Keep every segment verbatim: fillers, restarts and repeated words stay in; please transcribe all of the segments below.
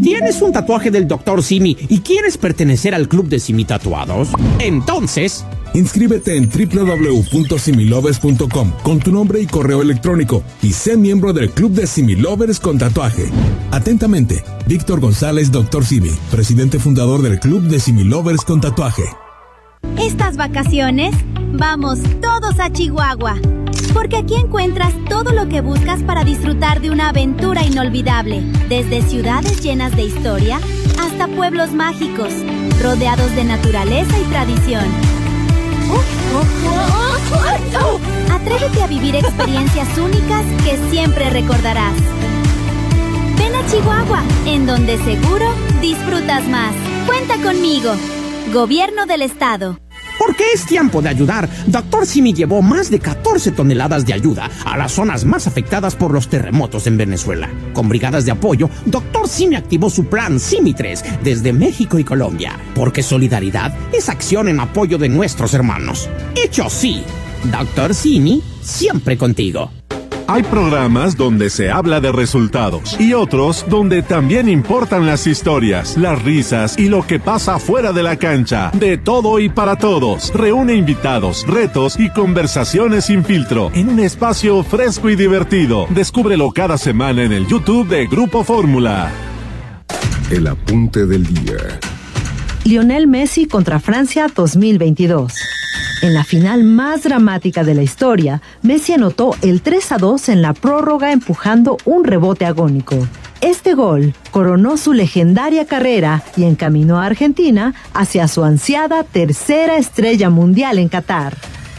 ¿Tienes un tatuaje del doctor Simi y quieres pertenecer al club de Simi Tatuados? Entonces, inscríbete en doble u doble u doble u punto similovers punto com con tu nombre y correo electrónico y sé miembro del club de Similovers con tatuaje. Atentamente, Víctor González, doctor Simi, presidente fundador del club de Similovers con tatuaje. Estas vacaciones, vamos todos a Chihuahua, porque aquí encuentras todo lo que buscas para disfrutar de una aventura inolvidable, desde ciudades llenas de historia hasta pueblos mágicos, rodeados de naturaleza y tradición. Atrévete a vivir experiencias únicas que siempre recordarás. Ven a Chihuahua, en donde seguro disfrutas más. Cuenta conmigo. Gobierno del Estado. Porque es tiempo de ayudar, doctor Simi llevó más de catorce toneladas de ayuda a las zonas más afectadas por los terremotos en Venezuela. Con brigadas de apoyo, doctor Simi activó su plan Simi tres desde México y Colombia. Porque solidaridad es acción en apoyo de nuestros hermanos. Hecho sí, doctor Simi, siempre contigo. Hay programas donde se habla de resultados y otros donde también importan las historias, las risas y lo que pasa fuera de la cancha. De todo y para todos. Reúne invitados, retos y conversaciones sin filtro en un espacio fresco y divertido. Descúbrelo cada semana en el YouTube de Grupo Fórmula. El apunte del día. Lionel Messi contra Francia dos mil veintidós. En la final más dramática de la historia, Messi anotó el tres a dos en la prórroga empujando un rebote agónico. Este gol coronó su legendaria carrera y encaminó a Argentina hacia su ansiada tercera estrella mundial en Qatar.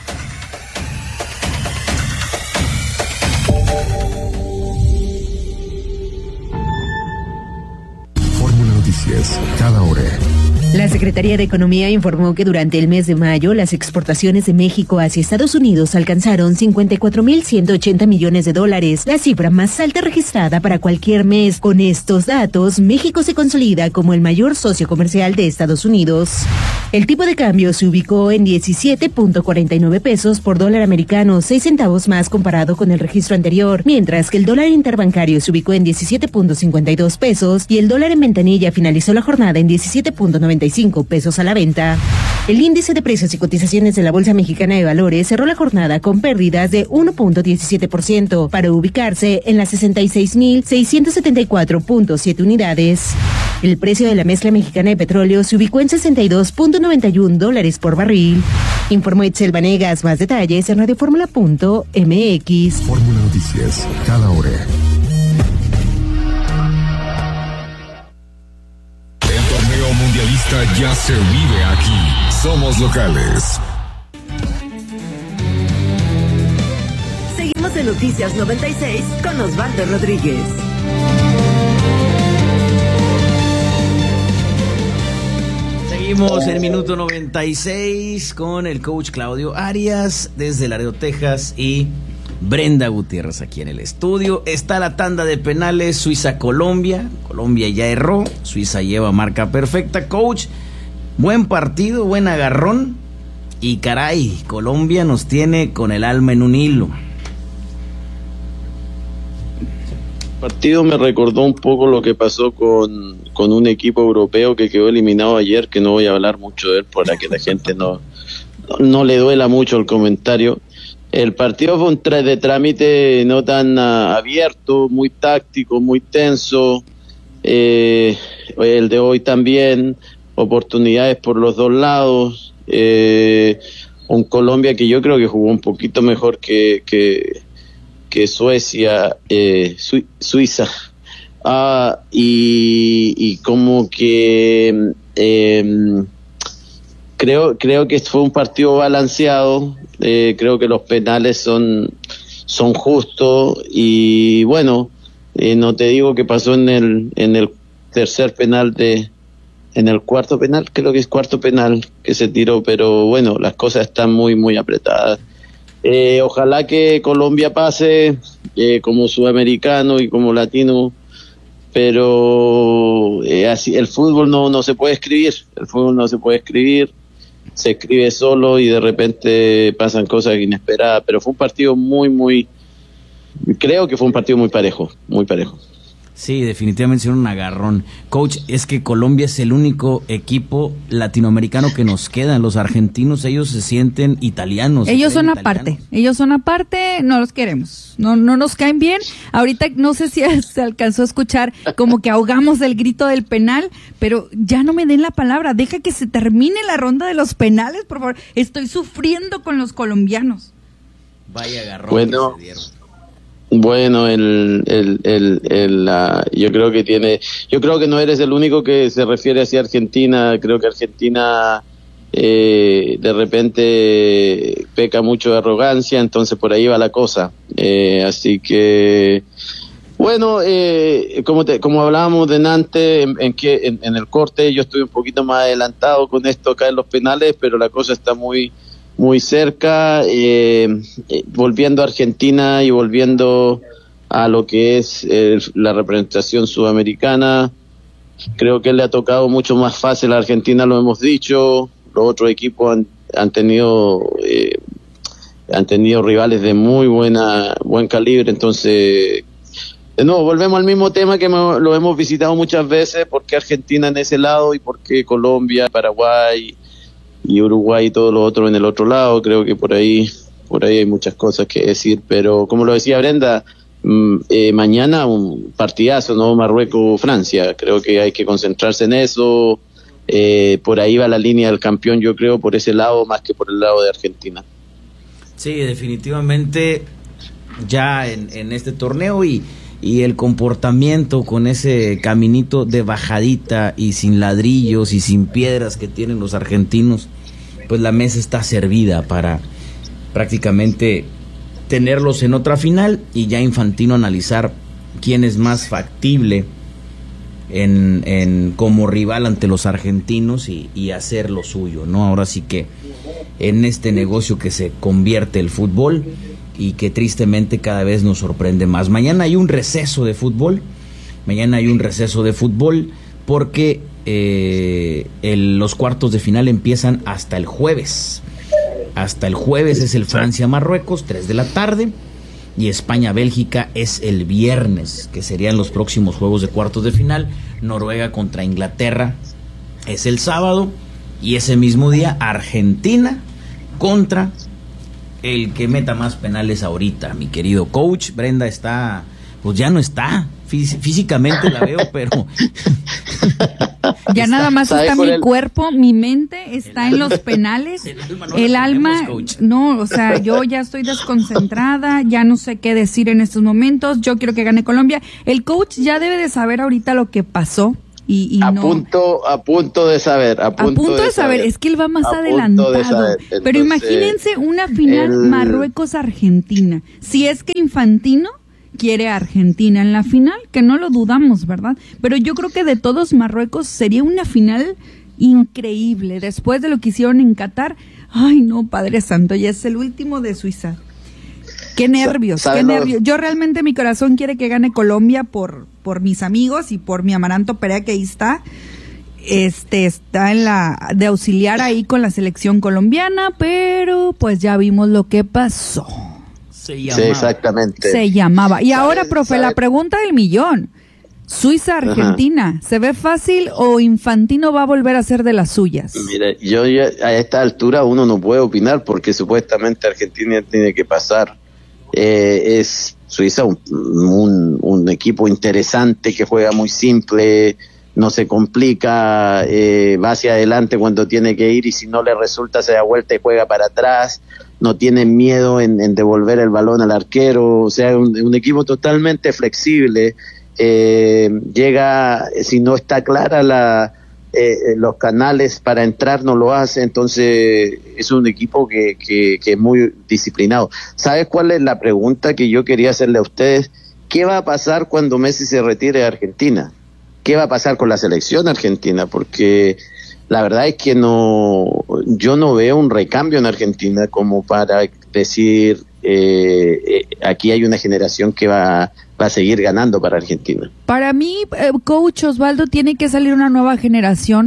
Fórmula Noticias, cada hora. La Secretaría de Economía informó que durante el mes de mayo las exportaciones de México hacia Estados Unidos alcanzaron cincuenta y cuatro mil ciento ochenta millones de dólares, la cifra más alta registrada para cualquier mes. Con estos datos, México se consolida como el mayor socio comercial de Estados Unidos. El tipo de cambio se ubicó en diecisiete punto cuarenta y nueve pesos por dólar americano, seis centavos más comparado con el registro anterior, mientras que el dólar interbancario se ubicó en diecisiete punto cincuenta y dos pesos y el dólar en ventanilla finalizó la jornada en diecisiete punto noventa y cinco pesos a la venta. El índice de precios y cotizaciones de la Bolsa Mexicana de Valores cerró la jornada con pérdidas de uno punto diecisiete por ciento para ubicarse en las sesenta y seis mil seiscientos setenta y cuatro punto siete unidades. El precio de la mezcla mexicana de petróleo se ubicó en sesenta y dos punto noventa y uno dólares por barril. Informó Itzel Vanegas. Más detalles en radioformula punto m x. Fórmula Noticias, cada hora. Mundialista ya se vive aquí. Somos locales. Seguimos en Noticias noventa y seis con Osvaldo Rodríguez. Seguimos en minuto noventa y seis con el coach Claudio Arias desde Laredo, Texas, y Brenda Gutiérrez aquí en el estudio. Está la tanda de penales Suiza-Colombia. Colombia ya erró, Suiza lleva marca perfecta. Coach, buen partido, buen agarrón. Y caray, Colombia nos tiene con el alma en un hilo. El partido me recordó un poco lo que pasó con, con un equipo europeo que quedó eliminado ayer, que no voy a hablar mucho de él para que la gente no, no, no le duela mucho el comentario. El partido fue un tra- de trámite no tan uh, abierto, muy táctico, muy tenso. Eh, el de hoy también, oportunidades por los dos lados. Eh, un Colombia que yo creo que jugó un poquito mejor que, que, que Suecia, eh, Su- Suiza. Ah, y, y como que eh, creo, creo que fue un partido balanceado. Eh, creo que los penales son son justos y bueno, eh, no te digo qué pasó en el en el tercer penal de en el cuarto penal, creo que es cuarto penal que se tiró, pero bueno, las cosas están muy muy apretadas. Eh, ojalá que Colombia pase eh, como sudamericano y como latino, pero eh, así el fútbol no no se puede escribir, el fútbol no se puede escribir. Se escribe solo y de repente pasan cosas inesperadas, pero fue un partido muy, muy, creo que fue un partido muy parejo, muy parejo. Sí, definitivamente es un agarrón. Coach, es que Colombia es el único equipo latinoamericano que nos queda. Los argentinos, ellos se sienten italianos. Ellos son italianos. aparte, ellos son aparte, no los queremos, no no nos caen bien. Ahorita no sé si se alcanzó a escuchar como que ahogamos el grito del penal, pero ya no me den la palabra, deja que se termine la ronda de los penales, por favor. Estoy sufriendo con los colombianos. Vaya agarrón bueno. que se dieron. Bueno, el, el, el, el, uh, yo creo que tiene, yo creo que no eres el único que se refiere hacia Argentina. Creo que Argentina eh, de repente peca mucho de arrogancia, entonces por ahí va la cosa. Eh, así que, bueno, eh, como te, como hablábamos de antes, en, en que en, en el corte yo estuve un poquito más adelantado con esto acá en los penales, pero la cosa está muy muy cerca, eh, eh, volviendo a Argentina y volviendo a lo que es eh, la representación sudamericana. Creo que le ha tocado mucho más fácil a Argentina, lo hemos dicho. Los otros equipos han, han tenido eh, han tenido rivales de muy buena buen calibre, entonces de nuevo volvemos al mismo tema que me, lo hemos visitado muchas veces. ¿Por qué Argentina en ese lado y por qué Colombia, Paraguay y Uruguay y todos los otros en el otro lado? Creo que por ahí por ahí hay muchas cosas que decir, pero como lo decía Brenda, mmm, eh, mañana un partidazo, ¿no? Marruecos-Francia, creo que hay que concentrarse en eso. Eh, por ahí va la línea del campeón, yo creo, por ese lado más que por el lado de Argentina. Sí, definitivamente ya en, en este torneo y Y el comportamiento con ese caminito de bajadita y sin ladrillos y sin piedras que tienen los argentinos, pues la mesa está servida para prácticamente tenerlos en otra final y ya Infantino analizar quién es más factible en, en como rival ante los argentinos y, y hacer lo suyo, ¿no? Ahora sí que en este negocio que se convierte el fútbol y que tristemente cada vez nos sorprende más. Mañana hay un receso de fútbol, mañana hay un receso de fútbol porque eh, el, los cuartos de final empiezan hasta el jueves. Hasta el jueves es el Francia-Marruecos, tres de la tarde, y España-Bélgica es el viernes, que serían los próximos juegos de cuartos de final. Noruega contra Inglaterra es el sábado, y ese mismo día Argentina contra el que meta más penales ahorita, mi querido coach. Brenda está, pues ya no está, Fís- físicamente la veo, pero ya nada más está mi el... cuerpo, mi mente está el en los penales, el alma, no, el alma tenemos, no, o sea, yo ya estoy desconcentrada, ya no sé qué decir en estos momentos. Yo quiero que gane Colombia. El coach ya debe de saber ahorita lo que pasó. Y, y a no. punto a punto de saber a punto, a punto de, de saber. saber es que él va más adelantado. Entonces, pero imagínense una final el... Marruecos-Argentina, si es que Infantino quiere a Argentina en la final, que no lo dudamos, ¿verdad? Pero yo creo que de todos Marruecos sería una final increíble después de lo que hicieron en Qatar. Ay no, Padre Santo, ya es el último de Suiza. Qué nervios, qué nervios. Yo realmente mi corazón quiere que gane Colombia por por mis amigos y por mi Amaranto Perea, que ahí está. Este está en la de auxiliar ahí con la selección colombiana, pero pues ya vimos lo que pasó. Se llamaba. Sí, exactamente. Se llamaba. Y ahora, profe, ¿sabe? La pregunta del millón. Suiza-Argentina, ¿se ve fácil o Infantino va a volver a hacer de las suyas? Mira, yo ya, a esta altura uno no puede opinar porque supuestamente Argentina tiene que pasar. Eh, es Suiza un, un, un equipo interesante que juega muy simple, no se complica, eh, va hacia adelante cuando tiene que ir y si no le resulta se da vuelta y juega para atrás, no tiene miedo en, en devolver el balón al arquero, o sea, un, un equipo totalmente flexible. Eh, llega, si no está clara la eh, los canales para entrar no lo hace, entonces es un equipo que, que, que es muy disciplinado. ¿Sabes cuál es la pregunta que yo quería hacerle a ustedes? ¿Qué va a pasar cuando Messi se retire de Argentina? ¿Qué va a pasar con la selección argentina? Porque la verdad es que no, yo no veo un recambio en Argentina como para decir eh, eh, aquí hay una generación que va, va a seguir ganando para Argentina. Para mí, eh, coach Osvaldo, tiene que salir una nueva generación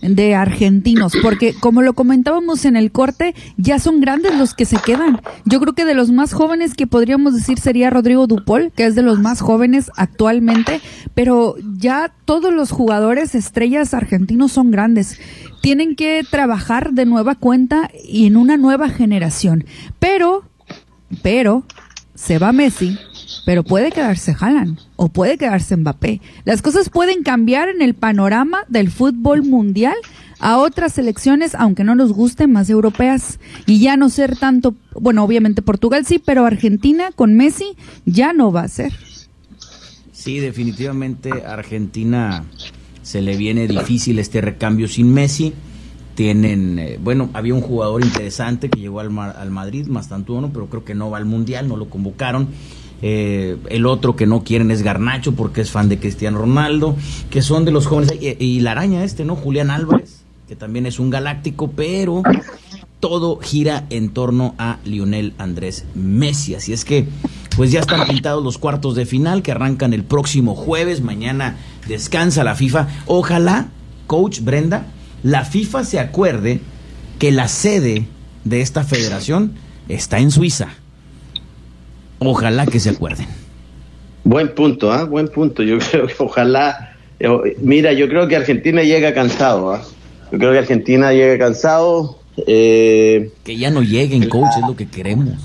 de argentinos, porque como lo comentábamos en el corte, ya son grandes los que se quedan. Yo creo que de los más jóvenes que podríamos decir sería Rodrigo Dupol, que es de los más jóvenes actualmente, pero ya todos los jugadores estrellas argentinos son grandes. Tienen que trabajar de nueva cuenta y en una nueva generación. Pero, pero, se va Messi, pero puede quedarse Haaland o puede quedarse Mbappé. Las cosas pueden cambiar en el panorama del fútbol mundial a otras selecciones, aunque no nos gusten, más europeas, y ya no ser tanto, bueno, obviamente Portugal sí, pero Argentina con Messi ya no va a ser. Sí, definitivamente Argentina se le viene difícil este recambio sin Messi. Tienen, eh, bueno, había un jugador interesante que llegó al, al Madrid, Mastantuono, pero creo que no va al Mundial, no lo convocaron. Eh, el otro que no quieren es Garnacho porque es fan de Cristiano Ronaldo, que son de los jóvenes, y, y la araña este, ¿no? Julián Álvarez, que también es un galáctico, pero todo gira en torno a Lionel Andrés Messi. Así es que, pues ya están pintados los cuartos de final que arrancan el próximo jueves. Mañana descansa la FIFA. Ojalá, coach Brenda, la FIFA se acuerde que la sede de esta federación está en Suiza. Ojalá que se acuerden. Buen punto, ¿ah? ¿eh? Buen punto. Yo creo que ojalá. Mira, yo creo que Argentina llega cansado, ¿ah? ¿eh? Yo creo que Argentina llega cansado. Eh... Que ya no lleguen, coach, es lo que queremos.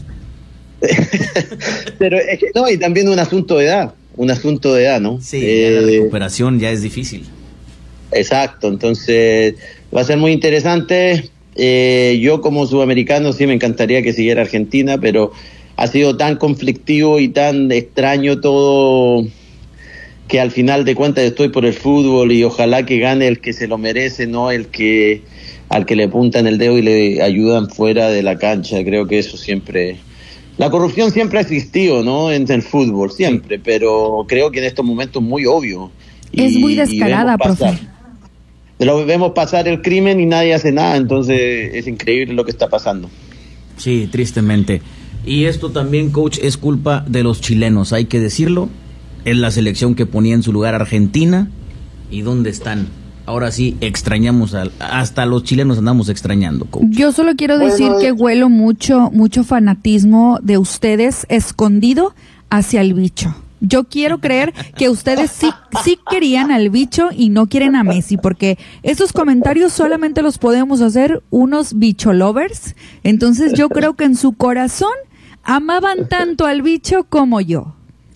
Pero es que, no, y también un asunto de edad, un asunto de edad, ¿no? Sí, eh, la recuperación ya es difícil. Exacto, entonces va a ser muy interesante. Eh, yo como sudamericano sí me encantaría que siguiera Argentina, pero ha sido tan conflictivo y tan extraño todo que al final de cuentas estoy por el fútbol y ojalá que gane el que se lo merece, no el que al que le apuntan el dedo y le ayudan fuera de la cancha. Creo que eso siempre... La corrupción siempre ha existido, ¿no? En el fútbol, siempre, sí. Pero creo que en estos momentos es muy obvio. Y, es muy descarada, profe. Lo vemos pasar el crimen y nadie hace nada, entonces es increíble lo que está pasando. Sí, tristemente. Y esto también, coach, es culpa de los chilenos, hay que decirlo. Es la selección que ponía en su lugar Argentina. ¿Y dónde están? Ahora sí, extrañamos, a, hasta los chilenos andamos extrañando, coach. Yo solo quiero decir que huelo mucho, mucho fanatismo de ustedes escondido hacia el bicho. Yo quiero creer que ustedes sí, sí querían al bicho y no quieren a Messi, porque esos comentarios solamente los podemos hacer unos bicho lovers. Entonces yo creo que en su corazón amaban tanto al bicho como yo.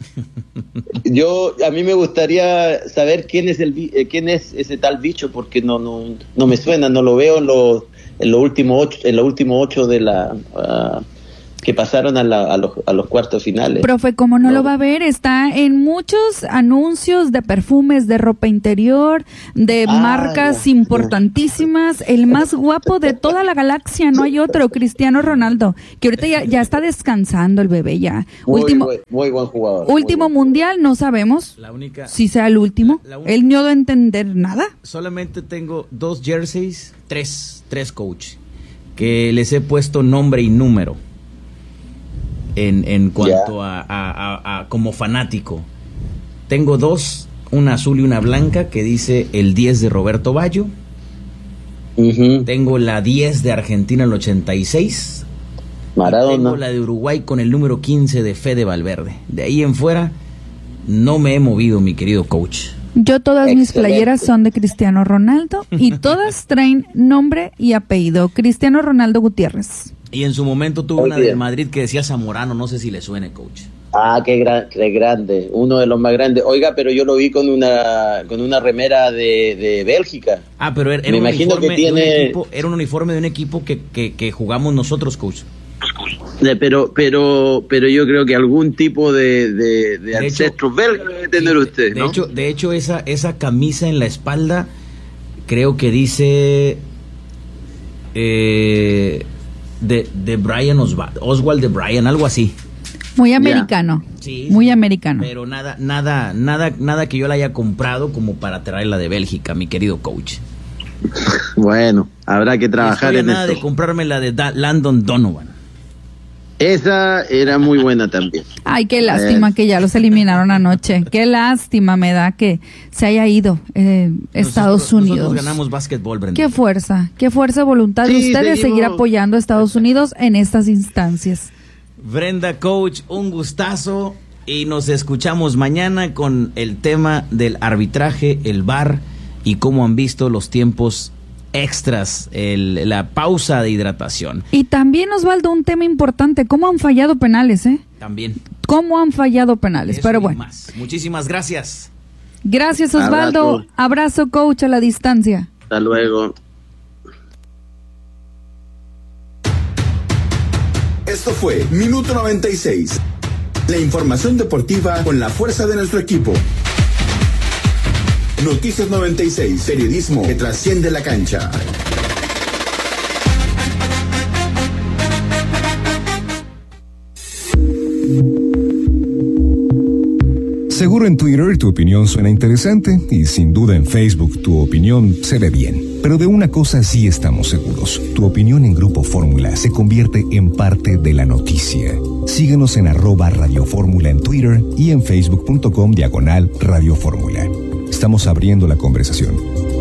Yo a mí me gustaría saber quién es el eh, quién es ese tal bicho, porque no no no me suena, no lo veo en los en los últimos ocho en los últimos ocho de la uh, que pasaron a, la, a, los, a los cuartos finales. Profe, ¿cómo no, no lo va a ver? Está en muchos anuncios de perfumes, de ropa interior, de ah, marcas no, importantísimas. No. El más guapo de toda la galaxia, no hay otro, Cristiano Ronaldo, que ahorita ya, ya está descansando el bebé ya. Muy, último, muy, muy buen jugador. Último buen mundial, no sabemos la única, si sea el último. La, la Él no debe entender nada. Solamente tengo dos jerseys, tres, tres coach, que les he puesto nombre y número. En, en cuanto yeah. a, a, a, a como fanático. Tengo dos, una azul y una blanca, que dice el diez de Roberto Baggio. Uh-huh. Tengo la diez de Argentina, el ochenta y seis. Maradona. Y tengo la de Uruguay con el número quince de Fede Valverde. De ahí en fuera no me he movido, mi querido coach. Yo todas Excelente. mis playeras son de Cristiano Ronaldo y todas traen nombre y apellido. Cristiano Ronaldo Gutiérrez. Y en su momento tuvo una del Madrid que decía Zamorano, no sé si le suene, coach. Ah, qué, gran, qué grande, uno de los más grandes. Oiga, pero yo lo vi con una con una remera de, de Bélgica. Ah, pero era, era, Me un imagino que tiene... de un equipo, era un uniforme de un equipo que, que, que jugamos nosotros, coach. Pero pero pero yo creo que algún tipo de, de, de, de ancestros belgas debe tener sí, usted, de ¿no? Hecho, de hecho, esa, esa camisa en la espalda creo que dice... Eh... De, de Brian Oswald, Oswald de Brian, algo así. Muy americano. Yeah. Sí, muy sí, americano. Pero nada, nada, nada, nada que yo la haya comprado como para traerla de Bélgica, mi querido coach. Bueno, habrá que trabajar en nada esto. de comprarme la de da- Landon Donovan. Esa era muy buena también. Ay, qué lástima eh. que ya los eliminaron anoche. Qué lástima me da que se haya ido eh, Estados nosotros, Unidos. Nosotros ganamos básquetbol, Brenda. Qué fuerza, qué fuerza de voluntad de sí, ustedes seguimos. Seguir apoyando a Estados Unidos en estas instancias. Brenda, coach, un gustazo y nos escuchamos mañana con el tema del arbitraje, el V A R y cómo han visto los tiempos extras, el, la pausa de hidratación. Y también, Osvaldo, un tema importante, ¿cómo han fallado penales, eh? También. ¿Cómo han fallado penales? Eso Pero y bueno. Más. Muchísimas gracias. Gracias, Osvaldo. Abrazo. Abrazo, coach, a la distancia. Hasta luego. Esto fue Minuto noventa y seis. La información deportiva con la fuerza de nuestro equipo. Noticias noventa y seis, periodismo que trasciende la cancha. Seguro en Twitter tu opinión suena interesante y sin duda en Facebook tu opinión se ve bien. Pero de una cosa sí estamos seguros. Tu opinión en Grupo Fórmula se convierte en parte de la noticia. Síguenos en arroba Radio Fórmula en Twitter y en facebook.com diagonal Radio Fórmula. Estamos abriendo la conversación.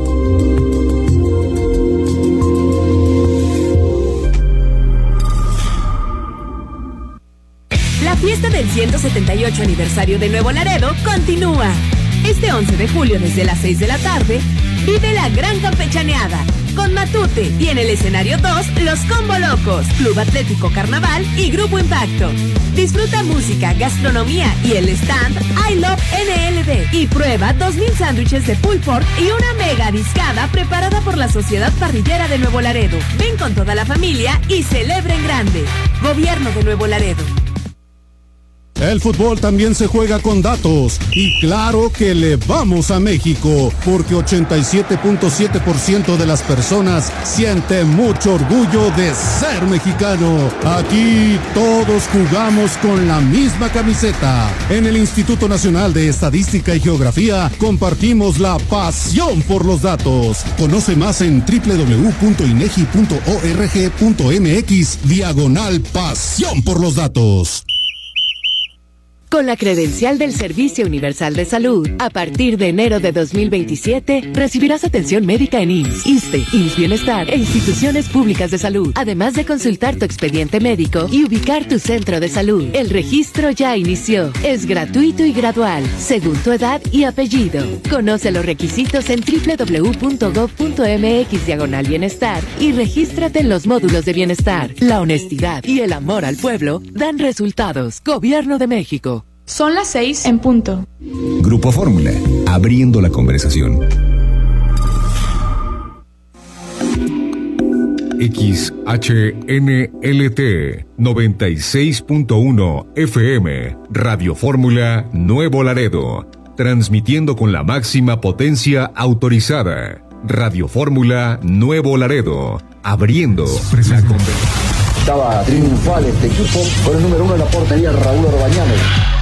La fiesta del ciento setenta y ocho aniversario de Nuevo Laredo continúa. Este once de julio desde las seis de la tarde, vive la gran campechaneada. Con Matute y en el escenario dos, los Combo Locos, Club Atlético Carnaval y Grupo Impacto. Disfruta música, gastronomía y el stand I Love N L D. Y prueba dos mil sándwiches de pulled pork y una mega discada preparada por la Sociedad Parrillera de Nuevo Laredo. Ven con toda la familia y celebra en grande. Gobierno de Nuevo Laredo. El fútbol también se juega con datos y claro que le vamos a México porque ochenta y siete punto siete por ciento de las personas siente mucho orgullo de ser mexicano. Aquí todos jugamos con la misma camiseta. En el Instituto Nacional de Estadística y Geografía compartimos la pasión por los datos. Conoce más en doble u doble u doble u punto inegi punto org punto mx diagonal pasión por los datos. Con la credencial del Servicio Universal de Salud, a partir de enero de dos mil veintisiete, recibirás atención médica en I M S S, ISSSTE, I M S S Bienestar e instituciones públicas de salud, además de consultar tu expediente médico y ubicar tu centro de salud. El registro ya inició. Es gratuito y gradual, según tu edad y apellido. Conoce los requisitos en doble u doble u doble u punto gob punto mx diagonal bienestar y regístrate en los módulos de bienestar. La honestidad y el amor al pueblo dan resultados. Gobierno de México. Son las seis en punto. Grupo Fórmula, abriendo la conversación. X H N L T noventa y seis punto uno F M, Radio Fórmula Nuevo Laredo, transmitiendo con la máxima potencia autorizada. Radio Fórmula Nuevo Laredo, abriendo la conversación. Estaba triunfal este equipo con el número uno en la portería, Raúl Orbañanes.